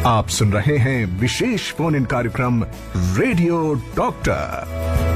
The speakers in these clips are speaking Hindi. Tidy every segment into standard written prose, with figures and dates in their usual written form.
आप सुन रहे हैं विशेष फोन इन कार्यक्रम रेडियो डॉक्टर।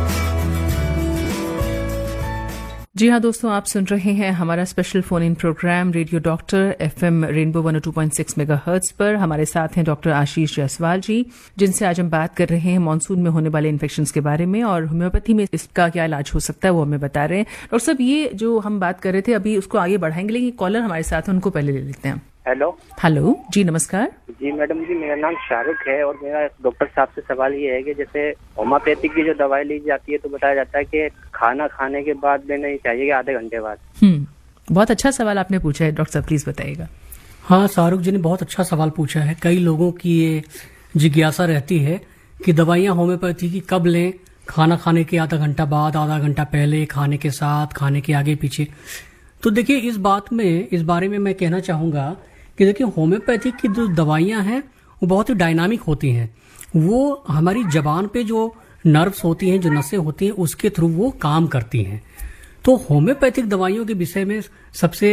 जी हाँ दोस्तों, आप सुन रहे हैं हमारा special phone in programme radio doctor FM rainbow 102.6 megahertz पर। हमारे साथ हैं डॉक्टर आशीष जायसवाल जी, जिनसे आज हम बात कर रहे हैं मानसून में होने वाले इन्फेक्शंस के बारे में और होम्योपैथी में इसका क्या इलाज हो सकता है वो हमें बता रहे हैं। डॉक्टर साहब, ये जो हम बात कर रहे थे अभी उसको आगे बढ़ाएंगे, लेकिन कॉलर हमारे साथ हैं, उनको पहले ले लेते हैं। हेलो जी, नमस्कार जी मैडम जी, मेरा नाम शाहरुख है और मेरा डॉक्टर साहब से सवाल ये है कि जैसे होम्योपैथिक की जो दवाई ली जाती है तो बताया जाता है कि खाना खाने के बाद लेना ही चाहिए कि आधे घंटे बाद। बहुत अच्छा सवाल आपने पूछा है डॉक्टर साहब, प्लीज बताइएगा। हाँ, शाहरुख जी ने बहुत अच्छा सवाल पूछा है। कई लोगों की ये जिज्ञासा रहती है कि दवाइयाँ होम्योपैथी की कब लें, खाना खाने के आधा घंटा बाद, आधा घंटा पहले, खाने के साथ, खाने के आगे पीछे। तो देखिए, इस बारे में मैं कहना चाहूंगा कि देखिए, होम्योपैथिक की जो दवाइयां हैं वो बहुत ही डायनामिक होती हैं। वो हमारी जबान पे जो नर्व्स होती हैं, जो नसें होती हैं, उसके थ्रू वो काम करती हैं। तो होम्योपैथिक दवाइयों के विषय में सबसे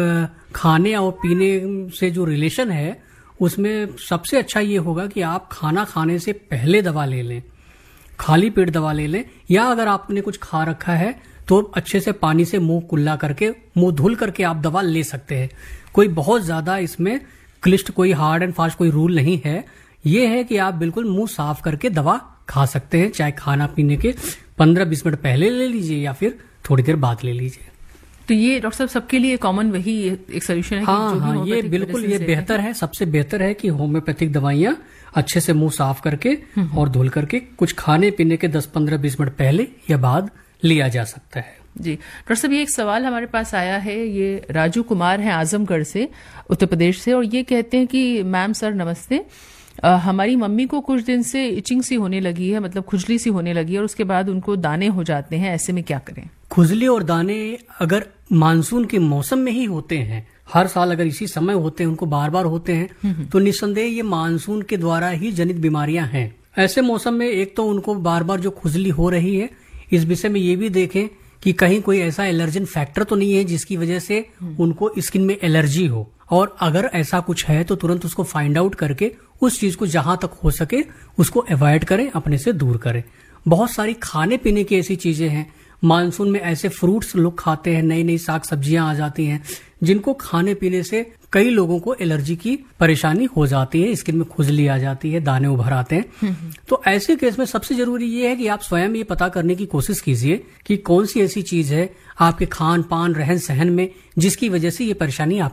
खाने और पीने से जो रिलेशन है उसमें सबसे अच्छा ये होगा कि आप खाना खाने से पहले दवा ले लें, खाली पेट दवा ले लें, या अगर आपने कुछ खा रखा है तो अच्छे से पानी से मुंह कुल्ला करके, मुंह धुल करके आप दवा ले सकते हैं। कोई बहुत ज्यादा इसमें क्लिष्ट, कोई हार्ड एंड फास्ट कोई रूल नहीं है। ये है कि आप बिल्कुल मुंह साफ करके दवा खा सकते हैं, चाहे खाना पीने के 15-20 मिनट पहले ले लीजिए या फिर थोड़ी देर बाद ले लीजिए। तो ये डॉक्टर साहब सबके लिए कॉमन वही एक सोल्यूशन है? हाँ, ये बिल्कुल ये बेहतर है। सबसे बेहतर है कि होम्योपैथिक दवाइयाँ अच्छे से मुंह साफ करके और धुल करके कुछ खाने पीने के 10-15-20 मिनट पहले या बाद लिया जा सकता है। जी डॉक्टर साहब, ये एक सवाल हमारे पास आया है। ये राजू कुमार हैं आजमगढ़ से, उत्तर प्रदेश से, और ये कहते हैं कि मैम सर नमस्ते, हमारी मम्मी को कुछ दिन से इचिंग सी होने लगी है, मतलब खुजली सी होने लगी है, और उसके बाद उनको दाने हो जाते हैं। ऐसे में क्या करें? खुजली और दाने अगर मानसून के मौसम में ही होते हैं, हर साल अगर इसी समय होते हैं, उनको बार बार होते हैं, तो निस्संदेह ये मानसून के द्वारा ही जनित बीमारियां हैं। ऐसे मौसम में एक तो उनको बार बार जो खुजली हो रही है, इस विषय में ये भी देखें कि कहीं कोई ऐसा एलर्जन फैक्टर तो नहीं है जिसकी वजह से उनको स्किन में एलर्जी हो, और अगर ऐसा कुछ है तो तुरंत उसको फाइंड आउट करके उस चीज को जहां तक हो सके उसको अवॉइड करें, अपने से दूर करें। बहुत सारी खाने पीने की ऐसी चीजें हैं, मानसून में ऐसे फ्रूट्स लोग खाते हैं, नई नई साग सब्जियां आ जाती हैं, जिनको खाने पीने से कई लोगों को एलर्जी की परेशानी हो जाती है, स्किन में खुजली आ जाती है, दाने उभर आते हैं। तो ऐसे केस में सबसे जरूरी ये है कि आप स्वयं ये पता करने की कोशिश कीजिए कि कौन सी ऐसी चीज है आपके खान पान रहन सहन में जिसकी वजह से ये परेशानी